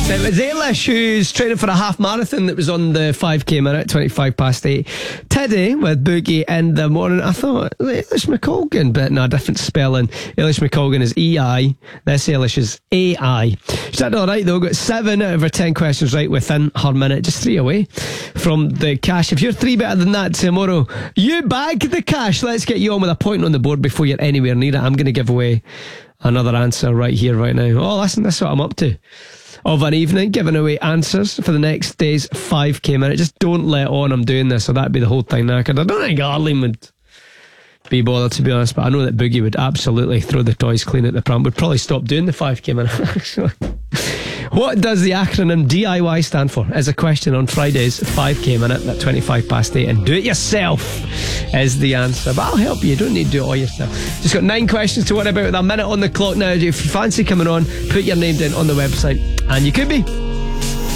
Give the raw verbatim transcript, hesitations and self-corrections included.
It was Ailish who's training for a half marathon that was on the five K minute, twenty-five past eight. Teddy with Boogie in the morning. I thought, Ailish McColgan, but no, different spelling. Ailish McColgan is E I. This Ailish is A I. She's done alright though, got seven out of her ten questions right within her minute. Just three away from the cash. If you're three better than that tomorrow, you bag the cash. Let's get you on with a point on the board before you're anywhere near it. I'm going to give away another answer right here, right now. Oh, listen, that's what I'm up to. Of an evening, giving away answers for the next day's five K minute. Just don't let on I'm doing this, or that'd be the whole thing knackered. I don't think Arlene would be bothered, to be honest, but I know that Boogie would absolutely throw the toys clean at the pram. Would probably stop doing the five K minute, actually. What does the acronym D I Y stand for? Is a question on Friday's five K minute at twenty-five past eight. And do it yourself is the answer. But I'll help you. You don't need to do it all yourself. Just got nine questions to worry about with a minute on the clock now. If you fancy coming on, put your name down on the website and you could be